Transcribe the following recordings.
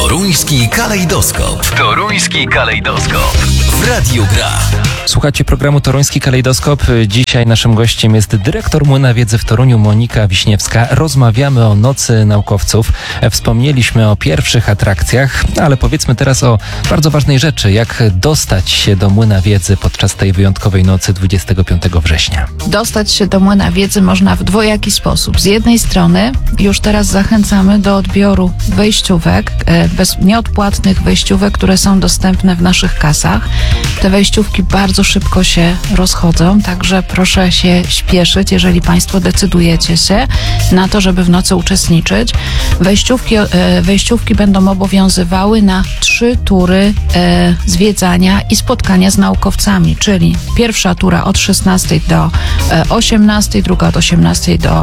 Toruński kalejdoskop. Toruński kalejdoskop. W Radiu Gra. Słuchacie programu Toruński Kalejdoskop. Dzisiaj naszym gościem jest dyrektor Młyna Wiedzy w Toruniu, Monika Wiśniewska. Rozmawiamy o Nocy Naukowców. Wspomnieliśmy o pierwszych atrakcjach, ale powiedzmy teraz o bardzo ważnej rzeczy. Jak dostać się do Młyna Wiedzy podczas tej wyjątkowej nocy 25 września? Dostać się do Młyna Wiedzy można w dwojaki sposób. Z jednej strony już teraz zachęcamy do odbioru wejściówek, nieodpłatnych wejściówek, które są dostępne w naszych kasach. Te wejściówki bardzo szybko się rozchodzą, także proszę się śpieszyć, jeżeli Państwo decydujecie się na to, żeby w nocy uczestniczyć. Wejściówki będą obowiązywały na 3 tury zwiedzania i spotkania z naukowcami, czyli pierwsza tura od 16 do 18, druga od 18 do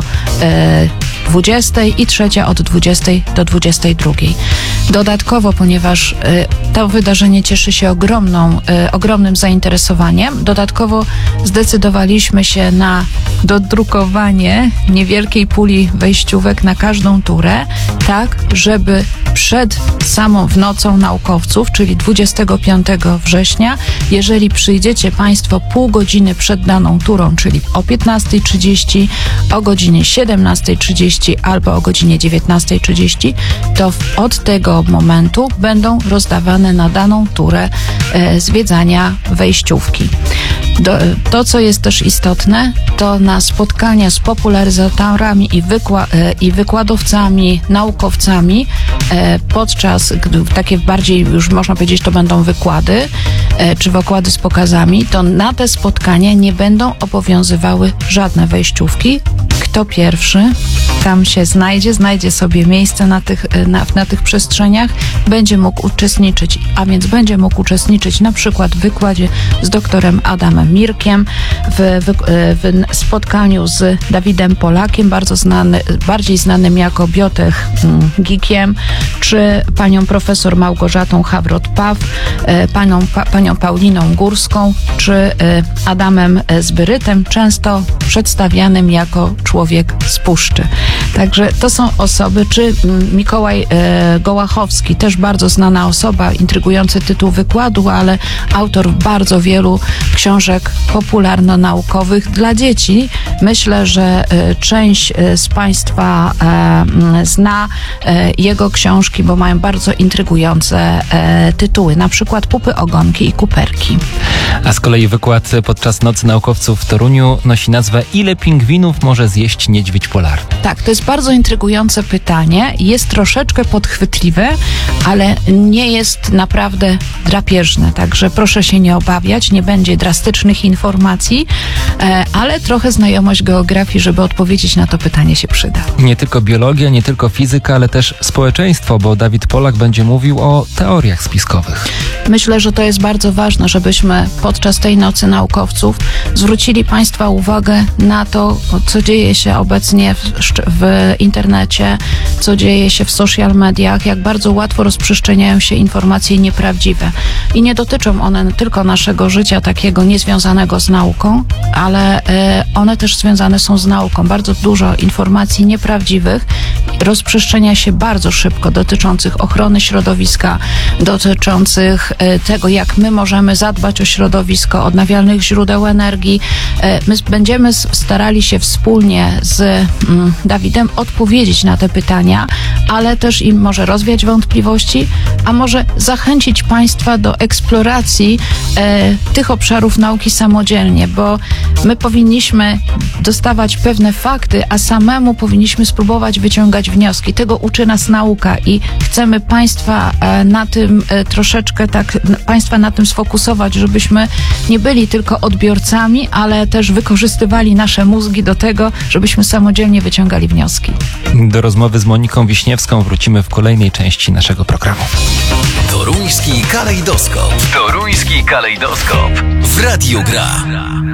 20 i trzecia od 20 do 22. Dodatkowo, ponieważ to wydarzenie cieszy się ogromnym zainteresowaniem, dodatkowo zdecydowaliśmy się na dodrukowanie niewielkiej puli wejściówek na każdą turę, tak żeby przed samą nocą naukowców, czyli 25 września, jeżeli przyjdziecie Państwo pół godziny przed daną turą, czyli o 15:30, o godzinie 17:30 albo o godzinie 19:30, to od tego momentu będą rozdawane na daną turę zwiedzania wejściówki. To, co jest też istotne, to na spotkania z popularyzatorami i wykładowcami, naukowcami, podczas takie bardziej już można powiedzieć, to będą wykłady, czy wykłady z pokazami, to na te spotkania nie będą obowiązywały żadne wejściówki. Kto pierwszy tam się znajdzie sobie miejsce na tych przestrzeniach, będzie mógł uczestniczyć, a więc będzie mógł uczestniczyć na przykład w wykładzie z doktorem Adamem Mirkiem, w spotkaniu z Dawidem Polakiem, bardziej znanym jako Biotech Geekiem, czy panią profesor Małgorzatą Hawrot-Paw, panią Pauliną Górską, czy Adamem Zbyrytem, często przedstawianym jako człowiek z puszczy. Także to są osoby, czy Mikołaj Gołachowski, też bardzo znana osoba, intrygujący tytuł wykładu, ale autor bardzo wielu książek popularno-naukowych dla dzieci. Myślę, że część z Państwa zna jego książki, bo mają bardzo intrygujące tytuły, na przykład Pupy, Ogonki i Kuperki. A z kolei wykład podczas Nocy Naukowców w Toruniu nosi nazwę „Ile pingwinów może zjeść niedźwiedź polarny?” Tak, to jest bardzo intrygujące pytanie. Jest troszeczkę podchwytliwe, ale nie jest naprawdę drapieżne. Także proszę się nie obawiać, nie będzie drastycznych informacji, ale trochę znajomość geografii, żeby odpowiedzieć na to pytanie, się przyda. Nie tylko biologia, nie tylko fizyka, ale też społeczeństwo, bo Dawid Polak będzie mówił o teoriach spiskowych. Myślę, że to jest bardzo ważne, żebyśmy podczas tej Nocy Naukowców zwrócili Państwa uwagę na to, co dzieje się obecnie w internecie, co dzieje się w social mediach, jak bardzo łatwo rozprzestrzeniają się informacje nieprawdziwe. I nie dotyczą one tylko naszego życia takiego niezwiązanego z nauką, ale one też związane są z nauką. Bardzo dużo informacji nieprawdziwych rozprzestrzenia się bardzo szybko, dotyczących ochrony środowiska, dotyczących tego, jak my możemy zadbać o środowisko, odnawialnych źródeł energii. My będziemy starali się wspólnie z Dawidem odpowiedzieć na te pytania, ale też im może rozwiać wątpliwości, a może zachęcić Państwa do eksploracji tych obszarów nauki samodzielnie, bo my powinniśmy dostawać pewne fakty, a samemu powinniśmy spróbować wyciągać wnioski. Tego uczy nas nauka i chcemy Państwa na tym Państwa na tym sfokusować, żebyśmy nie byli tylko odbiorcami, ale też wykorzystywali nasze mózgi do tego, żebyśmy samodzielnie wyciągali wnioski. Do rozmowy z Moniką Wiśniewską wrócimy w kolejnej części naszego programu. Toruński kalejdoskop. Toruński kalejdoskop. W Radiu Gra.